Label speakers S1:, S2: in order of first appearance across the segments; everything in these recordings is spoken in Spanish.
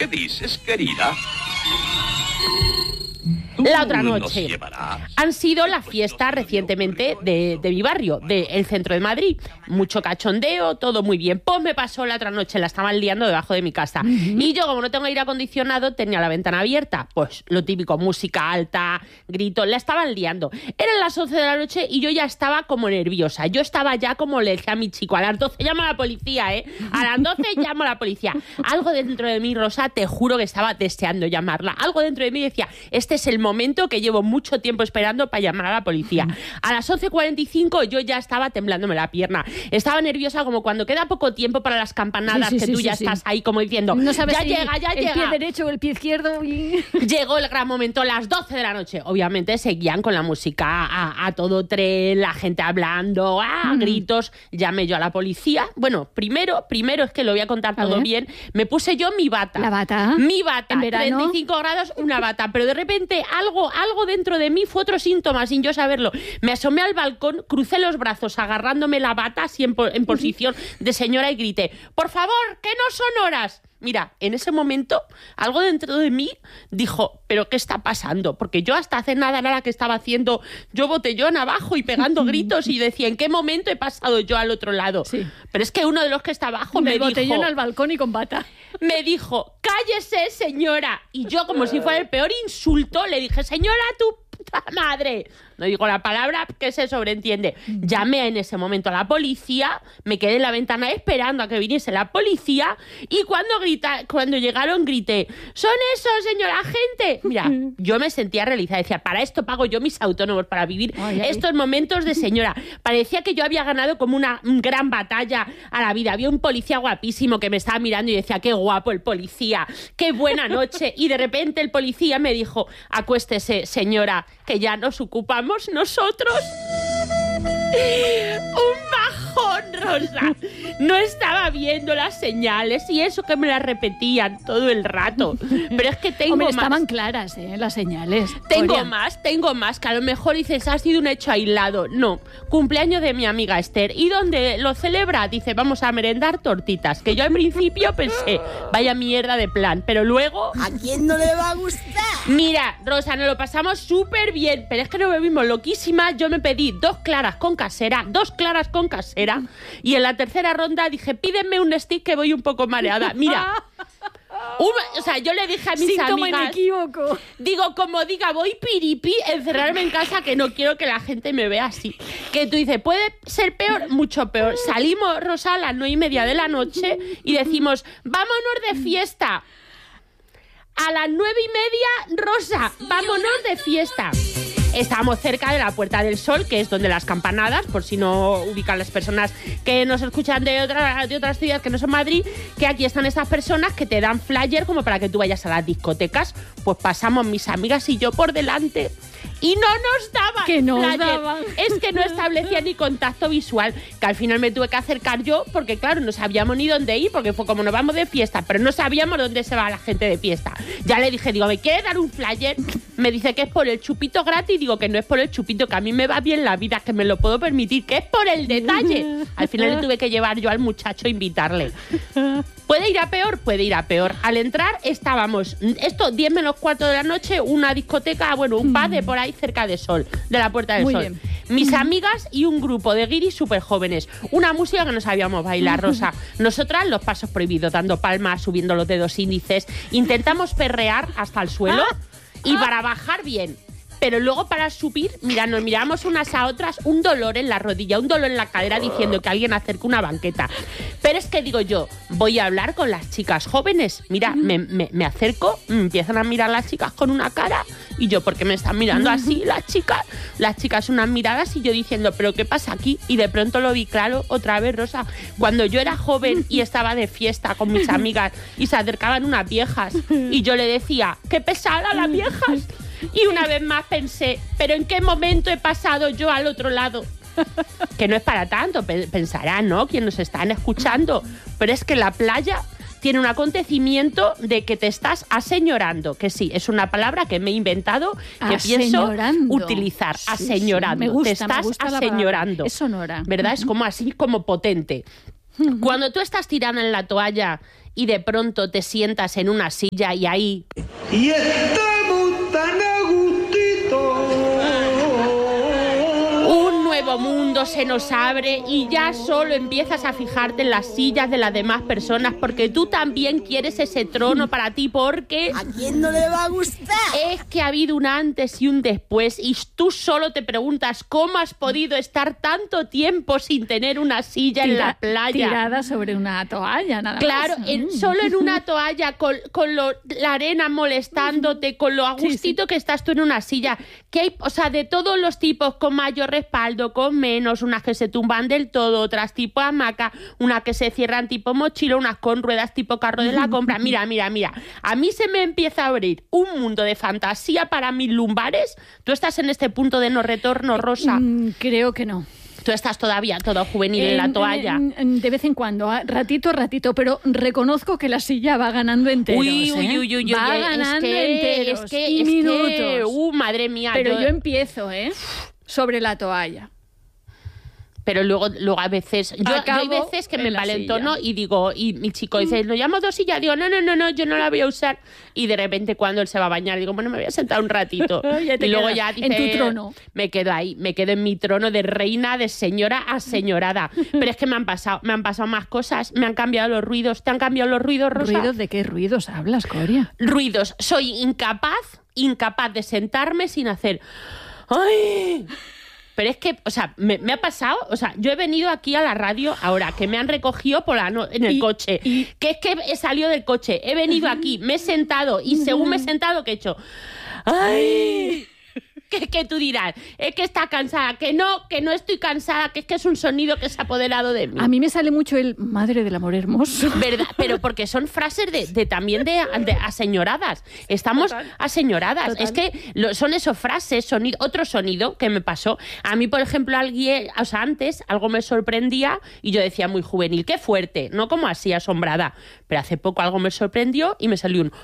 S1: ¿Qué dices, querida?
S2: La otra noche han sido la fiesta recientemente de mi barrio, del centro de Madrid. Mucho cachondeo, todo muy bien. Pues me pasó la otra noche, la estaban liando debajo de mi casa. Y yo, como no tengo aire acondicionado, tenía la ventana abierta. Pues lo típico, música alta, gritos, la estaban liando. Eran las 11 de la noche y yo ya estaba como nerviosa. Yo estaba ya como le decía a mi chico, a las 12 llamo a la policía, ¿eh? A las 12 llamo a la policía. Algo dentro de mí, Rosa, te juro que estaba deseando llamarla. Algo dentro de mí decía, este es el momento que llevo mucho tiempo esperando para llamar a la policía. A las 11:45 yo ya estaba temblándome la pierna. Estaba nerviosa como cuando queda poco tiempo para las campanadas, tú ya estás ahí como diciendo,
S3: no sabes
S2: ya
S3: si
S2: llega.
S3: El pie derecho o el pie izquierdo.
S2: Llegó el gran momento, las 12 de la noche. Obviamente seguían con la música a todo tren, la gente hablando, gritos. Llamé yo a la policía. Bueno, primero es que lo voy a contar todo bien. Me puse yo mi bata.
S3: ¿La bata?
S2: Mi bata,
S3: ¿En verano?
S2: 35 grados, una bata. Pero de repente algo dentro de mí fue otro síntoma, sin yo saberlo. Me asomé al balcón, crucé los brazos agarrándome la bata así en posición de señora y grité, por favor, que no son horas. Mira, en ese momento, algo dentro de mí dijo, ¿pero qué está pasando? Porque yo hasta hace nada era la que estaba haciendo yo botellón abajo y pegando gritos y decía, ¿en qué momento he pasado yo al otro lado?
S3: Sí.
S2: Pero es que uno de los que está abajo me dijo...
S3: botellón al balcón y con bata.
S2: Me dijo, cállese, señora. Y yo, como si fuera el peor insulto, le dije, señora, tu puta madre. No digo la palabra que se sobreentiende. Llamé en ese momento a la policía, me quedé en la ventana esperando a que viniese la policía y cuando llegaron grité, ¿son esos, señora agente? Mira, yo me sentía realizada. Decía, para esto pago yo mis autónomos, para vivir estos momentos de señora. Parecía que yo había ganado como una gran batalla a la vida. Había un policía guapísimo que me estaba mirando y decía, qué guapo el policía, qué buena noche. Y de repente el policía me dijo, acuéstese, señora, que ya nos ocupamos nosotros. Un bajón, Rosa. No estaba viendo las señales y eso que me las repetían todo el rato. Pero es que tengo más.
S3: Estaban claras, las señales.
S2: Tengo más, que a lo mejor dices, ha sido un hecho aislado. No, cumpleaños de mi amiga Esther. ¿Y dónde lo celebra? Dice, vamos a merendar tortitas. Que yo al principio pensé, vaya mierda de plan. Pero luego...
S4: ¿A quién no le va a gustar?
S2: Mira, Rosa, nos lo pasamos súper bien. Pero es que nos bebimos loquísimas. Yo me pedí 2 claras con casera. Y en la tercera ronda dije, pídeme un stick que voy un poco mareada. Mira... yo le dije a mis amigas,
S3: inequívoco.
S2: Digo, como diga, voy piripi, encerrarme en casa, que no quiero que la gente me vea así. Que tú dices, puede ser peor, mucho peor. Salimos, Rosa, a las 9:30 de la noche y decimos, vámonos de fiesta. A las 9:30, Rosa, vámonos de fiesta. Estábamos cerca de la Puerta del Sol, que es donde las campanadas, por si no ubican las personas que nos escuchan de otras ciudades que no son Madrid, que aquí están estas personas que te dan flyer como para que tú vayas a las discotecas. Pues pasamos mis amigas y yo por delante y no nos daban.
S3: Que no
S2: flyer.
S3: daban.
S2: Es que no establecía ni contacto visual, que al final me tuve que acercar yo porque, claro, no sabíamos ni dónde ir, porque fue como nos vamos de fiesta, pero no sabíamos dónde se va la gente de fiesta. Ya le dije, digo, ¿me quiere dar un flyer? Me dice que es por el chupito gratis. Digo que no es por el chupito, que a mí me va bien la vida, que me lo puedo permitir, que es por el detalle. Al final le tuve que llevar yo al muchacho a invitarle. ¿Puede ir a peor? Puede ir a peor. Al entrar estábamos, 10:45 de la noche, una discoteca, un pub de por ahí cerca de Sol, de la Puerta del
S3: Muy
S2: Sol.
S3: bien.
S2: Mis amigas y un grupo de guiris súper jóvenes. Una música que no sabíamos bailar, Rosa. Nosotras, los pasos prohibidos, dando palmas, subiendo los dedos índices. Intentamos perrear hasta el suelo y para bajar bien. Pero luego para subir, mira, nos miramos unas a otras, un dolor en la rodilla, un dolor en la cadera, diciendo que alguien acerque una banqueta. Pero es que digo yo, voy a hablar con las chicas jóvenes. Mira, me acerco, me empiezan a mirar las chicas con una cara. Y yo, ¿por qué me están mirando así las chicas? Las chicas unas miradas y yo diciendo, ¿pero qué pasa aquí? Y de pronto lo vi claro otra vez, Rosa. Cuando yo era joven y estaba de fiesta con mis amigas y se acercaban unas viejas y yo le decía, ¡qué pesada las viejas! Y una vez más pensé, ¿pero en qué momento he pasado yo al otro lado? Que no es para tanto, pensarán, ¿no? Quienes nos están escuchando. Pero es que la playa tiene un acontecimiento de que te estás aseñorando, que sí, es una palabra que me he inventado, que pienso utilizar, aseñorando.
S3: Me gusta,
S2: te estás aseñorando.
S3: Es sonora.
S2: ¿Verdad? Es como así, como potente. Cuando tú estás tirada en la toalla y de pronto te sientas en una silla y ahí...
S1: Y estamos tan a gustito.
S2: Un nuevo mundo se nos abre y ya solo empiezas a fijarte en las sillas de las demás personas porque tú también quieres ese trono para ti porque...
S4: ¿A quién no le va a gustar?
S2: Es que ha habido un antes y un después y tú solo te preguntas cómo has podido estar tanto tiempo sin tener una silla en la playa.
S3: Tirada sobre una toalla, nada
S2: Claro,
S3: más.
S2: solo en una toalla, con la arena molestándote, con lo a gustito que estás tú en una silla. Que hay, o sea, de todos los tipos, con mayor respaldo, con menos, unas que se tumban del todo, otras tipo hamaca, unas que se cierran tipo mochila, unas con ruedas tipo carro de la compra. Mira. A mí se me empieza a abrir un mundo de fantasía para mis lumbares. Tú estás en este punto de no retorno, Rosa.
S3: Creo que no.
S2: Tú estás todavía todo juvenil en la toalla.
S3: De vez en cuando, ratito, pero reconozco que la silla va ganando enteros.
S2: Uy,
S3: va ganando enteros y minutos.
S2: Madre mía.
S3: Pero yo empiezo, sobre la toalla.
S2: Pero luego a veces... Yo hay veces que me valentono y digo... Y mi chico dice, ¿lo llamo dos sillas? Digo, no, yo no la voy a usar. Y de repente cuando él se va a bañar, digo, bueno, me voy a sentar un ratito. Y luego ya dice...
S3: En tu trono.
S2: Me quedo ahí, me quedo en mi trono de reina, de señora aseñorada. Pero es que me han pasado más cosas. Me han cambiado los ruidos. ¿Te han cambiado los ruidos, Rosa?
S3: ¿Ruidos de qué ruidos hablas, Coria?
S2: Ruidos. Soy incapaz de sentarme sin hacer... ¡Ay! Pero es que, o sea, me ha pasado, o sea, yo he venido aquí a la radio ahora, que me han recogido en el coche, que es que he salido del coche, he venido aquí, me he sentado y según me he sentado, ¿qué he hecho? ¡Ay! Que tú dirás, es que está cansada, que no estoy cansada, que es que es un sonido que se ha apoderado de mí.
S3: A mí me sale mucho el madre del amor hermoso.
S2: ¿Verdad? Pero porque son frases también de aseñoradas. Estamos aseñoradas. Total. Es que son esas frases, otro sonido que me pasó. A mí, por ejemplo, antes algo me sorprendía y yo decía muy juvenil, qué fuerte, no como así asombrada. Pero hace poco algo me sorprendió y me salió un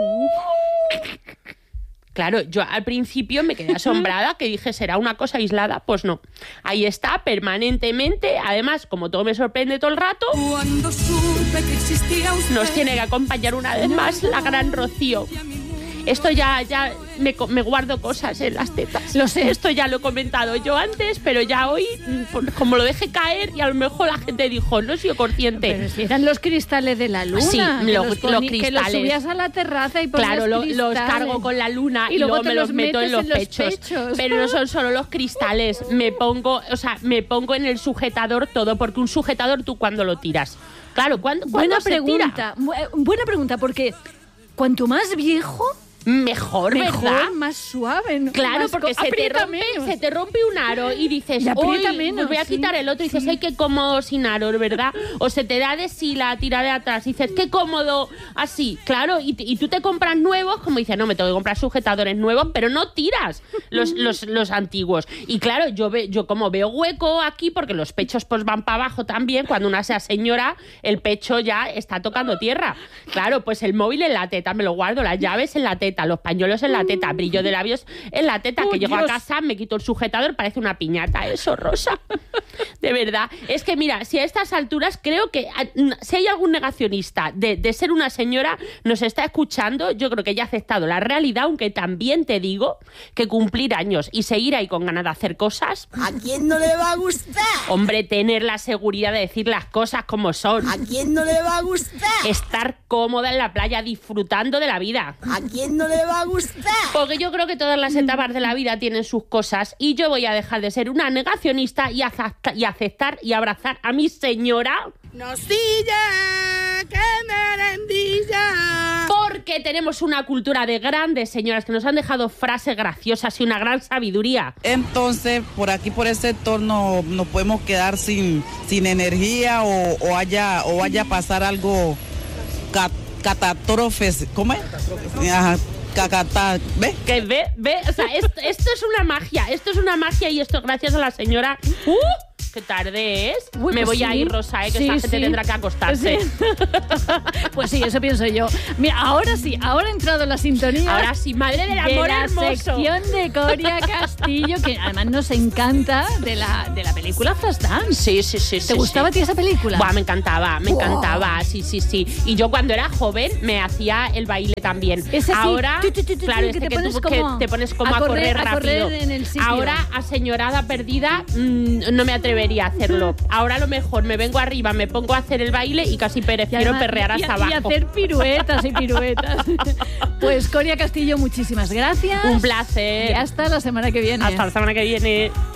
S2: Claro, yo al principio me quedé asombrada, que dije, ¿será una cosa aislada? Pues no. Ahí está, permanentemente. Además, como todo me sorprende todo el rato,
S4: Cuando supe que existía usted,
S2: nos tiene que acompañar una vez más la gran Rocío. Esto ya me guardo cosas en las tetas.
S3: Lo sé.
S2: Esto ya lo he comentado yo antes, pero ya hoy, como lo dejé caer, y a lo mejor la gente dijo, no he sido consciente.
S3: Pero si eran los cristales de la luna.
S2: Sí, los
S3: cristales. Que los subías a la terraza y ponías
S2: claro, los cargo con la luna y luego me los meto en los pechos. Pero no son solo los cristales. Me pongo en el sujetador todo, porque un sujetador tú cuando lo tiras. Claro, ¿cuándo se tira?
S3: Buena pregunta, porque cuanto más viejo...
S2: Mejor, ¿verdad?
S3: Más suave. ¿No?
S2: Claro,
S3: más
S2: porque se te rompe un aro y dices, uy, pues voy a quitar el otro. Y dices, ay, qué cómodo sin aro, ¿verdad? O se te da de la tira de atrás y dices, qué cómodo así. Claro, y tú te compras nuevos, como dices, no, me tengo que comprar sujetadores nuevos, pero no tiras los antiguos. Y claro, yo como veo hueco aquí, porque los pechos pues van para abajo también, cuando una sea señora, el pecho ya está tocando tierra. Claro, pues el móvil en la teta, me lo guardo, las llaves en la teta, los pañuelos en la teta, brillo de labios en la teta, que llego a casa, me quito el sujetador, parece una piñata eso, Rosa. De verdad. Es que mira, si a estas alturas creo que si hay algún negacionista de ser una señora, nos está escuchando, yo creo que ya ha aceptado la realidad, aunque también te digo que cumplir años y seguir ahí con ganas de hacer cosas...
S4: ¿A quién no le va a gustar?
S2: Hombre, tener la seguridad de decir las cosas como son.
S4: ¿A quién no le va a gustar?
S2: Estar cómoda en la playa disfrutando de la vida.
S4: ¿A quién no le va a gustar?
S2: Porque yo creo que todas las etapas de la vida tienen sus cosas y yo voy a dejar de ser una negacionista y aceptar y abrazar a mi señora.
S4: Nocilla, que merendilla.
S2: Porque tenemos una cultura de grandes señoras que nos han dejado frases graciosas y una gran sabiduría.
S5: Entonces, por aquí, por ese sector, nos podemos quedar sin energía o vaya a pasar algo catástrofes. ¿Cómo es? Ajá. ¿Ve?
S2: Que ve, o sea, esto es una magia, y esto gracias a la señora qué tarde es.
S3: Uy,
S2: Me
S3: pues
S2: voy a
S3: sí.
S2: ir, Rosa, que
S3: Sí,
S2: esa gente
S3: sí.
S2: tendrá que acostarse.
S3: Sí. Pues sí, eso pienso yo. Mira, ahora sí, ahora ha entrado la sintonía.
S2: Ahora sí, madre del
S3: de
S2: amor
S3: la
S2: hermoso.
S3: sección de Coria Castillo, que además nos encanta, de la película Flashdance.
S2: Sí, sí, sí.
S3: ¿Te gustaba a ti esa película?
S2: Buah, me encantaba, sí, sí, sí. Y yo cuando era joven me hacía el baile también.
S3: Ese sí.
S2: Ahora, claro,
S3: que
S2: este
S3: te pones
S2: que
S3: como
S2: te pones como a correr rápido.
S3: correr en el sitio.
S2: Ahora, aseñorada perdida, no me atrevería a hacerlo. Ahora a lo mejor me vengo arriba, me pongo a hacer el baile y casi prefiero
S3: además,
S2: perrear hasta abajo.
S3: Y hacer piruetas y piruetas. Pues Coria Castillo, muchísimas gracias.
S2: Un placer.
S3: Y hasta la semana que viene.
S2: Hasta la semana que viene.